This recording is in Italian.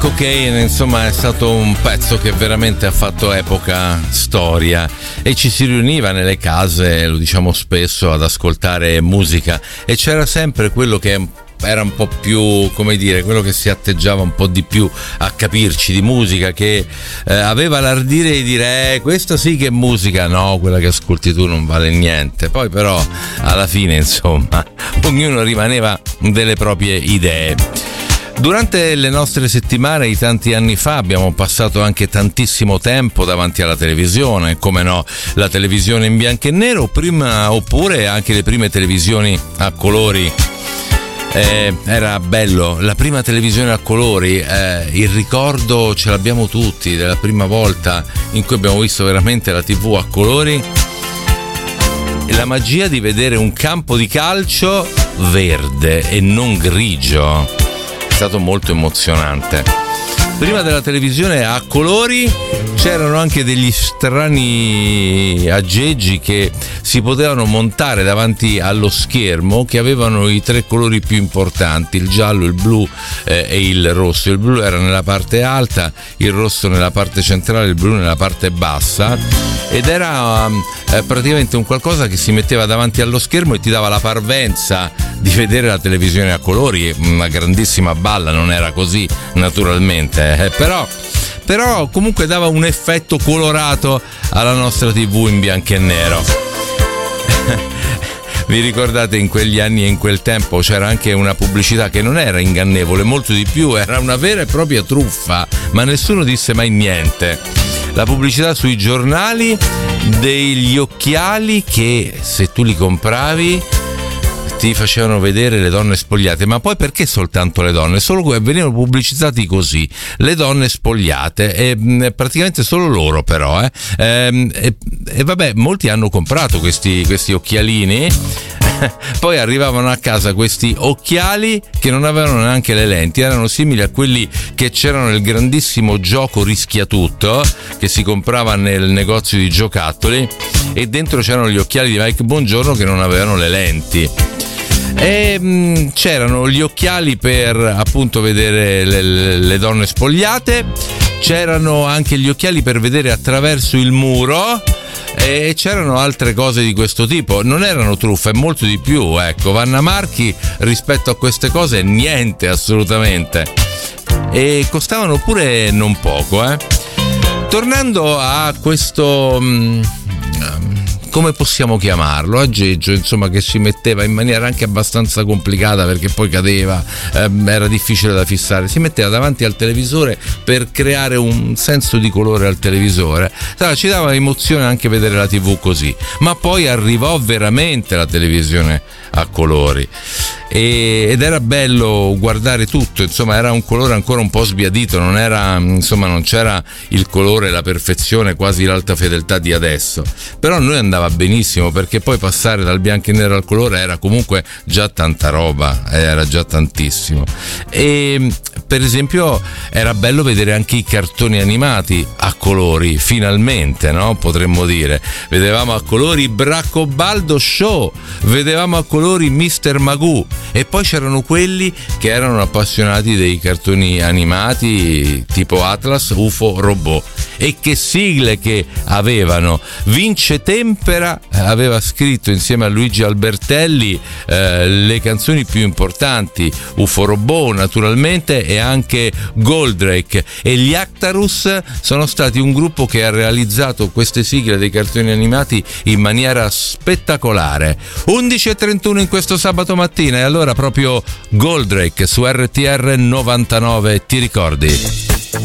Cocaine, insomma, è stato un pezzo che veramente ha fatto epoca, storia, e ci si riuniva nelle case, lo diciamo spesso, ad ascoltare musica, e c'era sempre quello che era un po' più, come dire, quello che si atteggiava un po' di più a capirci di musica, che aveva l'ardire di dire questa sì che è musica, no, quella che ascolti tu non vale niente. Poi però alla fine, insomma, ognuno rimaneva delle proprie idee. Durante le nostre settimane di tanti anni fa abbiamo passato anche tantissimo tempo davanti alla televisione, come no, la televisione in bianco e nero, prima, oppure anche le prime televisioni a colori. Era bello, la prima televisione a colori, il ricordo ce l'abbiamo tutti della prima volta in cui abbiamo visto veramente la TV a colori, e la magia di vedere un campo di calcio verde e non grigio è stato molto emozionante. Prima della televisione a colori c'erano anche degli strani aggeggi che si potevano montare davanti allo schermo, che avevano i tre colori più importanti, il giallo, il blu e il rosso. Il blu era nella parte alta, il rosso nella parte centrale, il blu nella parte bassa, ed era praticamente un qualcosa che si metteva davanti allo schermo e ti dava la parvenza di vedere la televisione a colori. Una grandissima balla, non era così naturalmente, però comunque dava un effetto colorato alla nostra TV in bianco e nero. Vi ricordate, in quegli anni e in quel tempo c'era anche una pubblicità che non era ingannevole, molto di più, era una vera e propria truffa, ma nessuno disse mai niente. La pubblicità sui giornali degli occhiali che, se tu li compravi, ti facevano vedere le donne spogliate. Ma poi perché soltanto le donne? Solo venivano pubblicizzati così, le donne spogliate, e praticamente solo loro, però e vabbè, molti hanno comprato questi occhialini. Poi arrivavano a casa questi occhiali che non avevano neanche le lenti, erano simili a quelli che c'erano nel grandissimo gioco Rischiatutto che si comprava nel negozio di giocattoli, e dentro c'erano gli occhiali di Mike Bongiorno che non avevano le lenti. E c'erano gli occhiali per appunto vedere le donne spogliate, c'erano anche gli occhiali per vedere attraverso il muro, e c'erano altre cose di questo tipo. Non erano truffe, molto di più, ecco. Vanna Marchi rispetto a queste cose niente, assolutamente, e costavano pure non poco, Tornando a questo come possiamo chiamarlo, aggeggio, insomma, che si metteva in maniera anche abbastanza complicata, perché poi cadeva, era difficile da fissare, si metteva davanti al televisore per creare un senso di colore al televisore. Ci dava emozione anche vedere la TV così. Ma poi arrivò veramente la televisione a colori, ed era bello guardare tutto, insomma, era un colore ancora un po' sbiadito, non era, insomma, non c'era il colore, la perfezione, quasi l'alta fedeltà di adesso, però a noi andava benissimo, perché poi passare dal bianco e nero al colore era comunque già tanta roba, era già tantissimo. E per esempio era bello vedere anche i cartoni animati a colori, finalmente, no? Potremmo dire, vedevamo a colori Braccobaldo Show, vedevamo a colori Mr. Magoo, e poi c'erano quelli che erano appassionati dei cartoni animati tipo Atlas, UFO, Robot, e che sigle che avevano. Vince Tempera aveva scritto insieme a Luigi Albertelli le canzoni più importanti, UFO Robot naturalmente, e anche Goldrake, e gli Actarus sono stati un gruppo che ha realizzato queste sigle dei cartoni animati in maniera spettacolare. 11:31 in questo sabato mattina, e allora proprio Goldrake su RTR 99, ti ricordi?